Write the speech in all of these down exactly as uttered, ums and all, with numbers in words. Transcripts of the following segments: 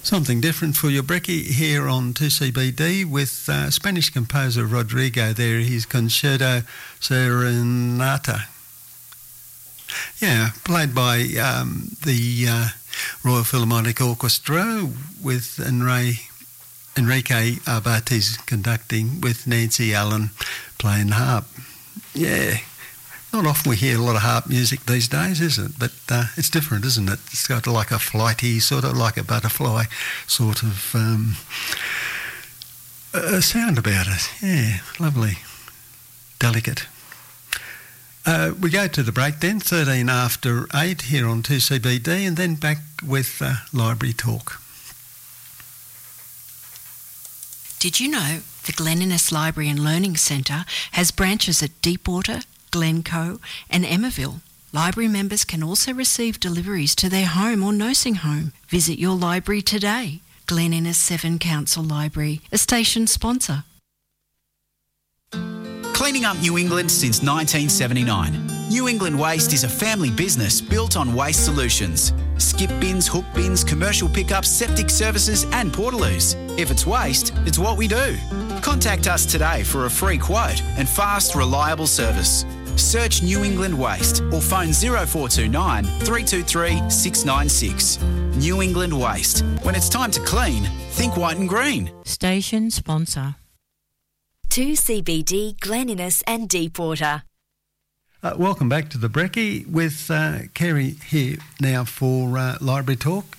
Something different for your brekkie here on two C B D with uh, Spanish composer Rodrigo there, his Concerto Serenata. Yeah, played by um, the uh, Royal Philharmonic Orchestra with Enrique, Enrique Arbates conducting, with Nancy Allen playing harp. Yeah. Not often we hear a lot of harp music these days, is it? But uh, it's different, isn't it? It's got like a flighty, sort of like a butterfly sort of um, uh, sound about it. Yeah, lovely. Delicate. Uh, we go to the break then, thirteen after eight here on two C B D, and then back with uh, Library Talk. Did you know the Glen Innes Library and Learning Centre has branches at Deepwater, Glencoe and Emmaville? Library members can also receive deliveries to their home or nursing home. Visit your library today. Glen Innes Seven Council Library, a station sponsor. Cleaning up New England since nineteen seventy-nine. New England Waste is a family business built on waste solutions. Skip bins, hook bins, commercial pickups, septic services and portaloos. If it's waste, it's what we do. Contact us today for a free quote and fast, reliable service. Search New England Waste or phone zero four two nine, three two three, six nine six. New England Waste. When it's time to clean, think white and green. Station sponsor. two C B D, Glen Innes and Deepwater. Uh, welcome back to the brekkie with uh, Kerry here now for uh, Library Talk.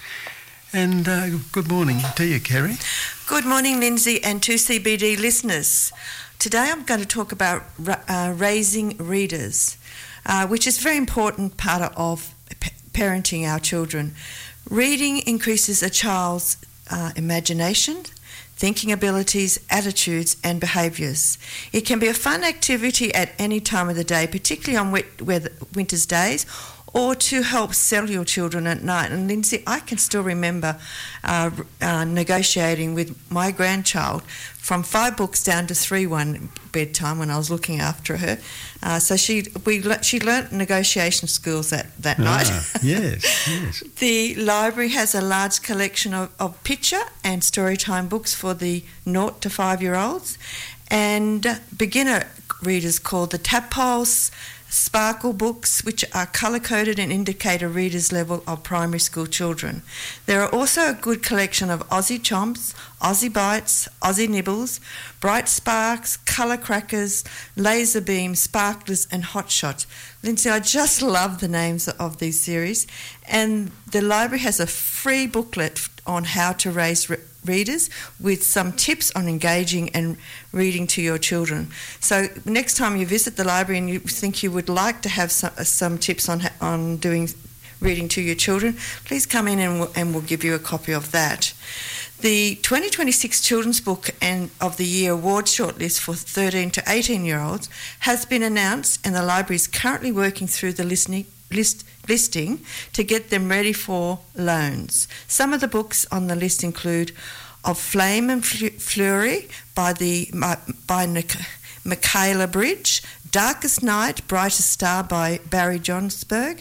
And uh, good morning to you, Kerry. Good morning, Lindsay and two C B D listeners. Today I'm going to talk about uh, raising readers, uh, which is a very important part of p- parenting our children. Reading increases a child's uh, imagination, thinking abilities, attitudes and behaviours. It can be a fun activity at any time of the day, particularly on wet weather, winter's days, or to help settle your children at night. And Lindsay, I can still remember uh, uh, negotiating with my grandchild from five books down to three one bedtime when I was looking after her. Uh, so she we she learnt negotiation skills that, that ah, night. Yes, yes. The library has a large collection of, of picture and storytime books for the naught to five-year-olds, and beginner readers called the Tadpoles Sparkle books, which are colour-coded and indicate a reader's level of primary school children. There are also a good collection of Aussie Chomps, Aussie Bites, Aussie Nibbles, Bright Sparks, Colour Crackers, Laser Beam, Sparklers and Hot Shots. Lindsay, I just love the names of these series. And the library has a free booklet on how to raise re- readers with some tips on engaging and reading to your children. So next time you visit the library and you think you would like to have some, some tips on on doing reading to your children, please come in and we'll, and we'll give you a copy of that. The twenty twenty-six Children's Book and of the Year award shortlist for thirteen to eighteen year olds has been announced, and the library is currently working through the listening list listing to get them ready for loans. Some of the books on the list include Of Flame and Fury by the by Michaela Bridge, Darkest Night, Brightest Star by Barry Johnsberg,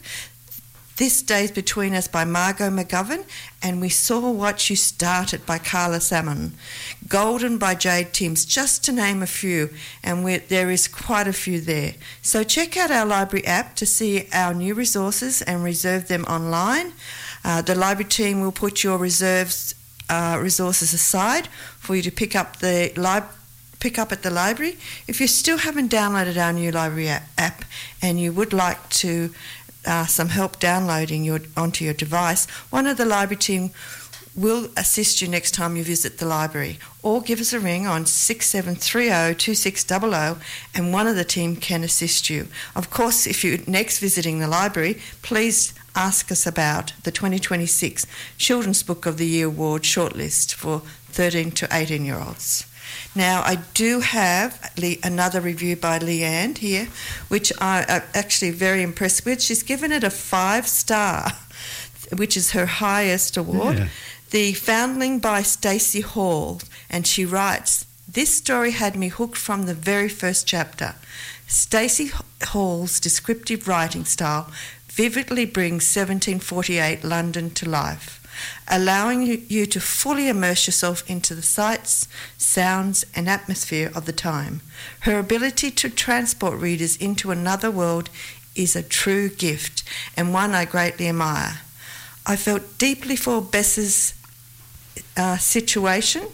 This Days Between Us by Margot McGovern, and We Saw What You Started by Carla Salmon, Golden by Jade Timms, just to name a few, and there is quite a few there. So check out our library app to see our new resources and reserve them online. Uh, the library team will put your reserves uh, resources aside for you to pick up the library pick up at the library. If you still haven't downloaded our new library app and you would like to Uh, some help downloading your onto your device, one of the library team will assist you next time you visit the library, or give us a ring on six seven three zero, two six zero zero and one of the team can assist you. Of course, if you're next visiting the library, please ask us about the twenty twenty-six Children's Book of the Year Award shortlist for thirteen to eighteen year olds. Now, I do have Lee, another review by Leanne here, which I am actually very impressed with. She's given it a five star, which is her highest award. Yeah. The Foundling by Stacey Hall, and she writes, "This story had me hooked from the very first chapter. Stacey Hall's descriptive writing style vividly brings seventeen forty-eight London to life. allowing you, you to fully immerse yourself into the sights, sounds and atmosphere of the time. Her ability to transport readers into another world is a true gift and one I greatly admire. I felt deeply for Bess's uh, situation.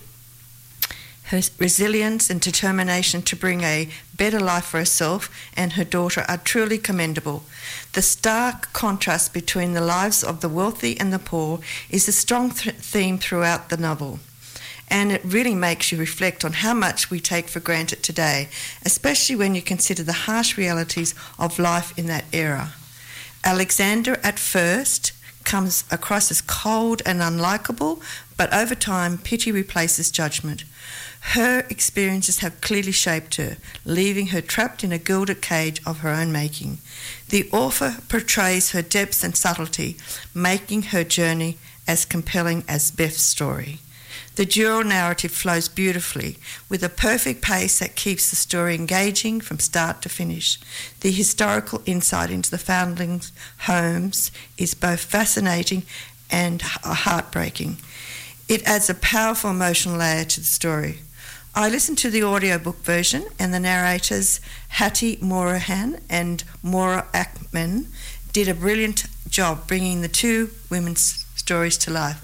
Her resilience and determination to bring a better life for herself and her daughter are truly commendable. The stark contrast between the lives of the wealthy and the poor is a strong th- theme throughout the novel, and it really makes you reflect on how much we take for granted today, especially when you consider the harsh realities of life in that era. Alexander at first comes across as cold and unlikable, but over time pity replaces judgment. Her experiences have clearly shaped her, leaving her trapped in a gilded cage of her own making. The author portrays her depths and subtlety, making her journey as compelling as Beth's story. The dual narrative flows beautifully, with a perfect pace that keeps the story engaging from start to finish. The historical insight into the foundlings' homes is both fascinating and heartbreaking. It adds a powerful emotional layer to the story. I listened to the audiobook version, and the narrators Hattie Morahan and Maura Ackman did a brilliant job bringing the two women's stories to life.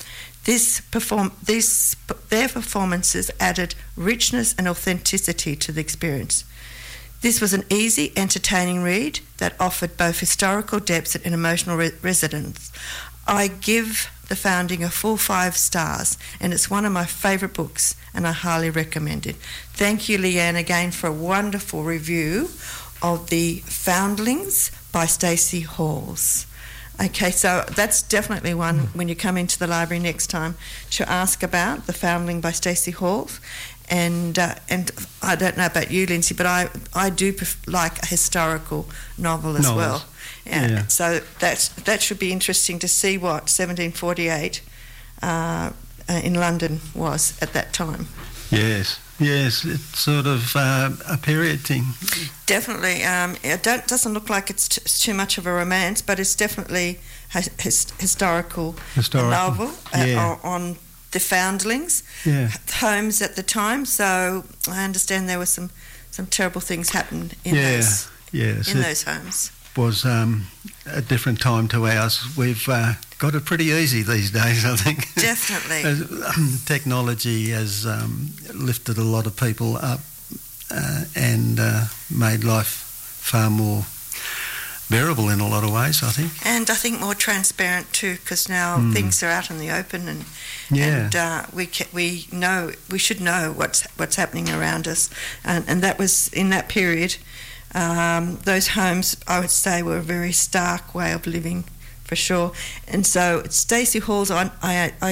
This perform- this, their performances added richness and authenticity to the experience. This was an easy, entertaining read that offered both historical depth and emotional re- resonance. I give The Founding a full five stars, and it's one of my favourite books, and I highly recommend it. Thank you, Leanne, again for a wonderful review of The Foundlings by Stacey Halls. Okay, so that's definitely one when you come into the library next time to ask about The Foundling by Stacey Halls. And uh, and I don't know about you, Lindsay, but I I do pref- like a historical novel as Novels. well. Yeah. Yeah. So that's that should be interesting to see what seventeen forty-eight uh, uh, in London was at that time. Yes, yes, it's sort of uh, a period thing. Definitely. Um, it don't, doesn't look like it's, t- it's too much of a romance, but it's definitely a his- historical, Historical, novel uh, yeah. on the foundlings, Yeah. homes at the time. So I understand there were some, some terrible things happened in Yeah, those yes, in it those homes. was um, a different time to ours. We've uh, got it pretty easy these days, I think. Definitely. As, um, technology has um, lifted a lot of people up uh, and uh, made life far more bearable in a lot of ways, I think. And I think more transparent too, because now Mm. things are out in the open, and Yeah. and uh, we ca- we know we should know what's what's happening around us, and and that was in that period. Um, those homes, I would say, were a very stark way of living, for sure. And so Stacey Halls, I, I, I,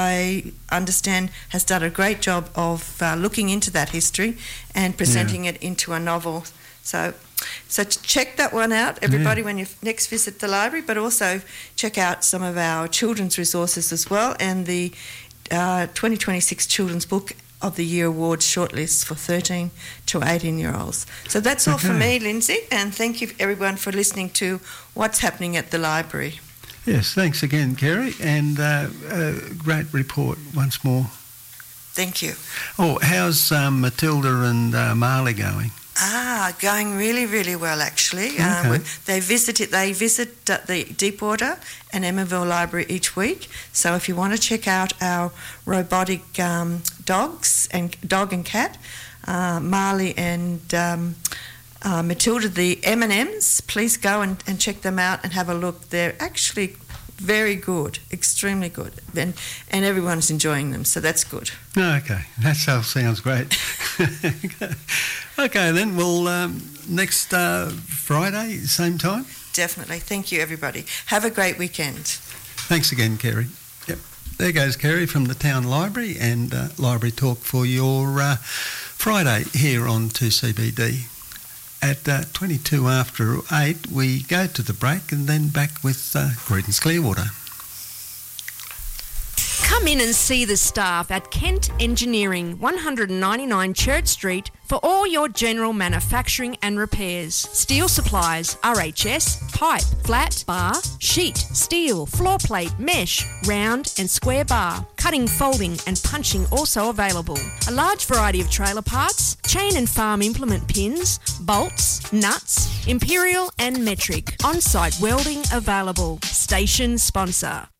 I understand, has done a great job of uh, looking into that history and presenting it into a novel. So, so check that one out, everybody, Yeah. when you next visit the library. But also check out some of our children's resources as well, and the uh, twenty twenty-six Children's Book of the Year Awards shortlist for thirteen to eighteen year olds. So that's all for Okay. me, Lindsay, and thank you everyone for listening to What's Happening at the Library. Yes, thanks again, Kerry, and uh, a great report once more. Thank you. Oh, how's um, Matilda and uh, Marley going? Ah, going really, really well, actually. Uh, Okay. they visit it. They visit uh, the Deepwater and Emmaville Library each week. So if you want to check out our robotic um, dogs and dog and cat, uh, Marley and um, uh, Matilda, the M and M's, please go and, and check them out and have a look. They're actually very good, extremely good, and and everyone's enjoying them. So that's good. Okay, that sounds great. Okay, then, well, um, next uh, Friday, same time. Definitely. Thank you, everybody. Have a great weekend. Thanks again, Kerry. Yep, there goes Kerry from the Town Library and uh, Library Talk for your uh, Friday here on two C B D. At uh, twenty-two after eight, we go to the break and then back with uh, Greetings Clearwater. Come Come in and see the staff at Kent Engineering, one ninety-nine Church Street, for all your general manufacturing and repairs. Steel supplies, R H S, pipe, flat, bar, sheet, steel, floor plate, mesh, round and square bar. Cutting, folding and punching also available. A large variety of trailer parts, chain and farm implement pins, bolts, nuts, imperial and metric. On-site welding available. Station sponsor.